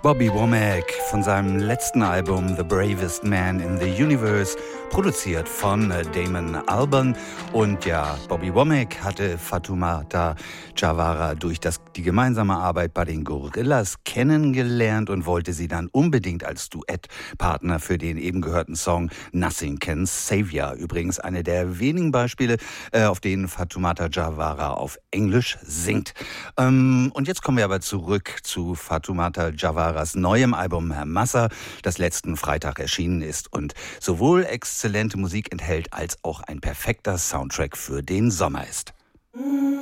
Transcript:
Bobby Womack von seinem letzten Album The Bravest Man in the Universe, produziert von Damon Albarn. Und ja, Bobby Womack hatte Fatoumata Diawara durch die gemeinsame Arbeit bei den Gorillaz kennengelernt und wollte sie dann unbedingt als Duettpartner für den eben gehörten Song Nothing Can Save Ya. Übrigens eine der wenigen Beispiele, auf denen Fatoumata Diawara auf Englisch singt. Und jetzt kommen wir aber zurück zu Fatoumata Diawaras neuem Album Massa, das letzten Freitag erschienen ist und sowohl exzellente Musik enthält, als auch ein perfekter Soundtrack für den Sommer ist.